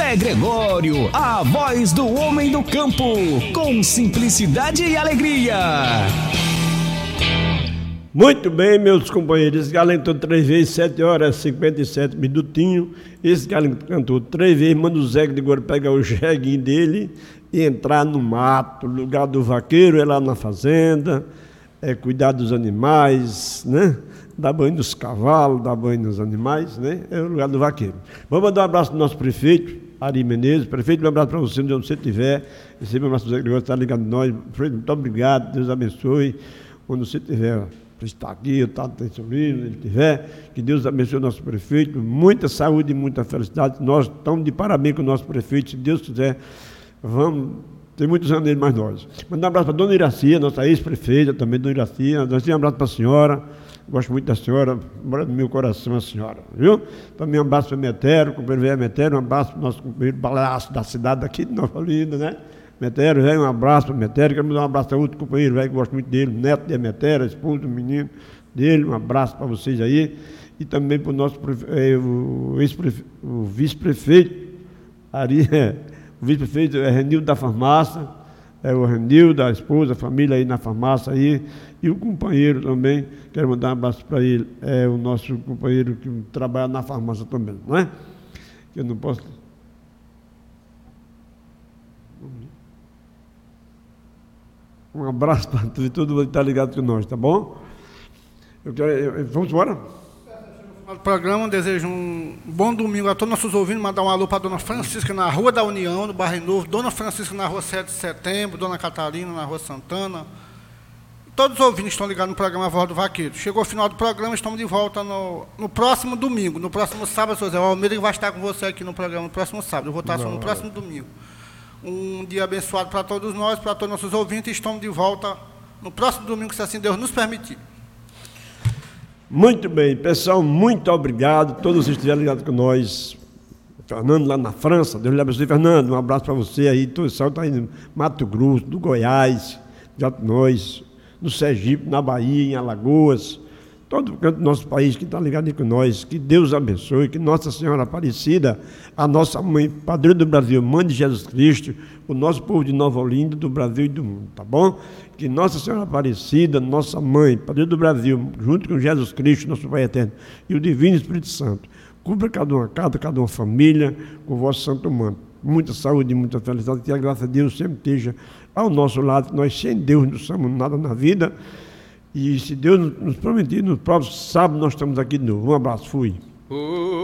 Zé Gregório, a voz do homem do campo, com simplicidade e alegria. Muito bem, meus companheiros, esse galinho cantou 3 vezes, 7 horas, 57 minutinhos. Esse galinho cantou 3 vezes, manda o Zé Gregório pegar o jeguinho dele e entrar no mato. O lugar do vaqueiro é lá na fazenda, é cuidar dos animais, né? Dar banho nos cavalos, dar banho nos animais, né? É o lugar do vaqueiro. Vamos mandar um abraço pro nosso prefeito, Ari Menezes. Prefeito, um abraço para você, onde você estiver. Receba um abraço do Zé Gregório, está ligado a nós. Prefeito, muito obrigado, Deus abençoe. Onde você estiver, está aqui, está em São Luís, onde ele estiver. Que Deus abençoe o nosso prefeito. Muita saúde e muita felicidade. Nós estamos de parabéns com o nosso prefeito, se Deus quiser. Vamos, tem muitos anos dele, mais nós. Mandar um abraço para a dona Iracia, nossa ex-prefeita, também dona Iracia. Um abraço para a senhora. Gosto muito da senhora, mora no meu coração a senhora, viu? Também um abraço para o Metério, companheiro velho Metério, um abraço para o nosso companheiro Balaço da cidade daqui de Nova Olinda, né? Metério, velho, um abraço para o Metério. Quero mandar um abraço para outro companheiro velho que gosto muito dele, neto de Metério, a esposa do menino dele, um abraço para vocês aí. E também para o nosso o vice-prefeito, o vice-prefeito é Renildo da farmácia, o Renildo, a esposa, a família aí na farmácia aí, e o companheiro também, quero mandar um abraço para ele, é o nosso companheiro que trabalha na farmácia também, não é? Eu não posso... Um abraço para todo mundo que está ligado com nós, tá bom? Vamos embora? No programa, desejo um bom domingo a todos nossos ouvintes, mandar um alô para a Dona Francisca na Rua da União, no Bairro Novo, Dona Francisca na Rua 7 de Setembro, Dona Catarina na Rua Santana. Todos os ouvintes estão ligados no programa Voz do Vaqueiro. Chegou o final do programa, estamos de volta no próximo domingo, no próximo sábado, José. O Almeida vai estar com você aqui no programa no próximo sábado, eu vou estar só no próximo domingo. Um dia abençoado para todos nós, para todos os nossos ouvintes, estamos de volta no próximo domingo, se assim Deus nos permitir. Muito bem, pessoal, muito obrigado. Todos vocês estiveram ligados com nós. Fernando lá na França, Deus lhe abençoe. Fernando, um abraço para você aí. Todo o pessoal está aí no Mato Grosso, do Goiás, já nós, no Sergipe, na Bahia, em Alagoas, todo o canto do nosso país que está ligado aí com nós. Que Deus abençoe, que Nossa Senhora Aparecida, a nossa mãe, padrinha do Brasil, mãe de Jesus Cristo, o nosso povo de Nova Olinda, do Brasil e do mundo, tá bom? Que Nossa Senhora Aparecida, nossa mãe, padrinha do Brasil, junto com Jesus Cristo, nosso Pai Eterno, e o Divino Espírito Santo, cubra cada uma casa, cada uma família, com o vosso santo manto. Muita saúde, muita felicidade, que a graça de Deus sempre esteja ao nosso lado, que nós sem Deus não somos nada na vida. E se Deus nos prometer, no próximo sábado nós estamos aqui de novo. Um abraço, fui.